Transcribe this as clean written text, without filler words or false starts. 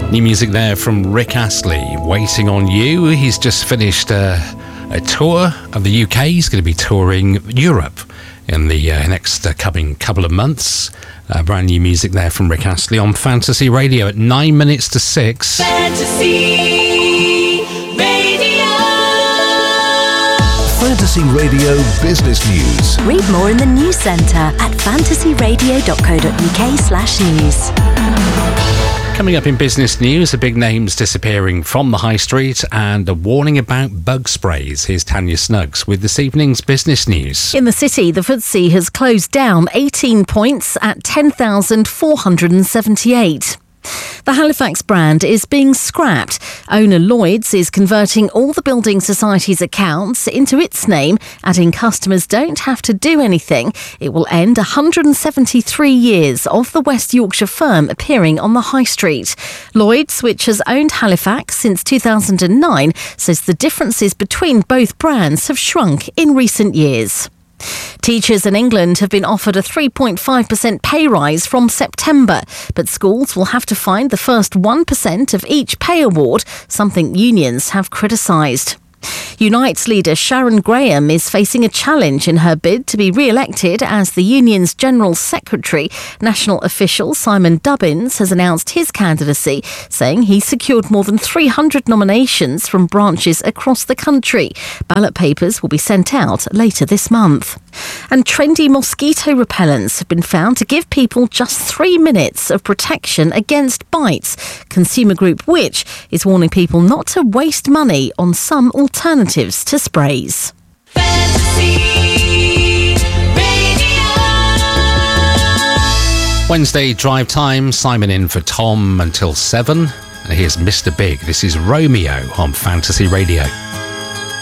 New music there from Rick Astley, Waiting on You. He's just finished a tour of the UK. He's going to be touring Europe in the next coming couple of months. Brand new music there from Rick Astley on Fantasy Radio at 9 minutes to 6. Fantasy Radio. Fantasy Radio Business News. Read more in the news centre at fantasyradio.co.uk/news. Coming up in business news, the big names disappearing from the high street and a warning about bug sprays. Here's Tanya Snuggs with this evening's business news. In the city, the FTSE has closed down 18 points at 10,478. The Halifax brand is being scrapped. Owner Lloyds is converting all the Building Society's accounts into its name, adding customers don't have to do anything. It will end 173 years of the West Yorkshire firm appearing on the high street. Lloyds, which has owned Halifax since 2009, says the differences between both brands have shrunk in recent years. Teachers in England have been offered a 3.5% pay rise from September, but schools will have to find the first 1% of each pay award, something unions have criticised. Unite's leader Sharon Graham is facing a challenge in her bid to be re-elected as the union's General Secretary. National official Simon Dubbins has announced his candidacy, saying he secured more than 300 nominations from branches across the country. Ballot papers will be sent out later this month. And trendy mosquito repellents have been found to give people just 3 minutes of protection against bites. Consumer Group Which is warning people not to waste money on some alternatives to sprays. Fantasy Radio. Wednesday drive time, Simon in for Tom until 7. And here's Mr. Big. This is Romeo on Fantasy Radio.